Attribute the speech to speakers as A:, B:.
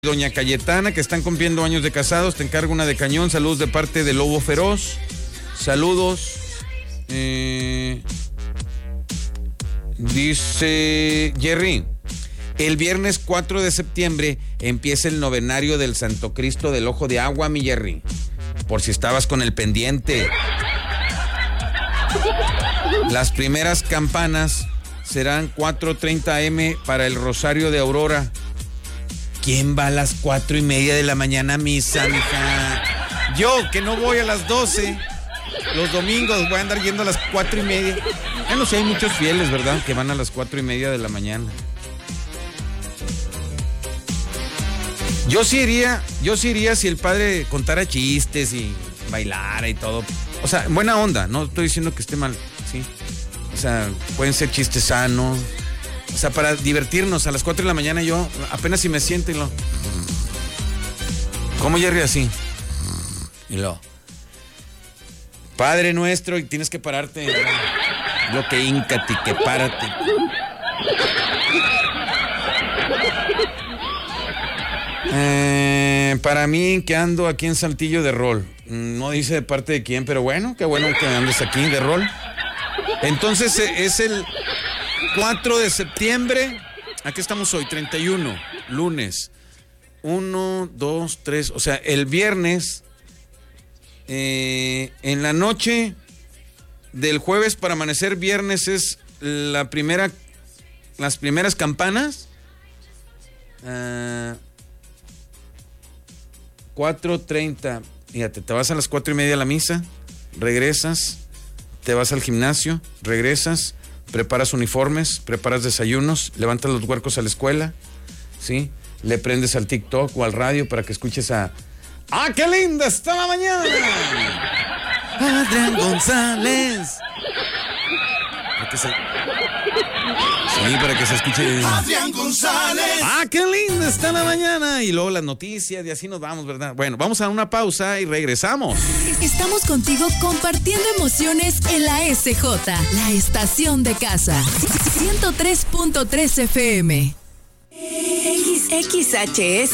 A: Doña Cayetana, que están cumpliendo años de casados, te encargo una de cañón. Saludos de parte de Lobo Feroz. Saludos. Dice Jerry, el viernes 4 de septiembre empieza el novenario del Santo Cristo del Ojo de Agua, mi Jerry. Por si estabas con el pendiente. Las primeras campanas serán 4:30 AM para el Rosario de Aurora. ¿Quién va a las 4:30 de la mañana a misa, mija? Yo, que no voy a las 12. Los domingos voy a andar yendo a las 4:30. Ya no sé, hay muchos fieles, ¿verdad? Que van a las 4:30 de la mañana. Yo sí iría si el padre contara chistes y bailara y todo. O sea, buena onda, no estoy diciendo que esté mal, ¿sí? O sea, pueden ser chistes sanos. O sea, para divertirnos a las 4 de la mañana yo apenas si me siento y lo... ¿Cómo Jerry así? Y lo... Padre nuestro, y tienes que pararte. Lo que híncate, que párate. Para mí que ando aquí en Saltillo de rol. No dice de parte de quién, pero bueno, qué bueno que andes aquí de rol. Entonces es el 4 de septiembre. Aquí estamos hoy, 31, lunes. 1, 2, 3. O sea, el viernes, en la noche del jueves para amanecer viernes es las primeras campanas. 4:30. Fíjate, te vas a las 4:30 a la misa, regresas, te vas al gimnasio, regresas, preparas uniformes, preparas desayunos, levantas los huercos a la escuela, ¿sí? Le prendes al TikTok o al radio para que escuches a... ¡Ah, qué linda está la mañana! Adrián González. Para que se escuche.
B: Adrián González.
A: ¡Ah, qué linda está la mañana! Y luego las noticias y así nos vamos, ¿verdad? Bueno, vamos a una pausa y regresamos.
C: Estamos contigo compartiendo emociones en la SJ, la estación de casa. 103.3 FM. XHS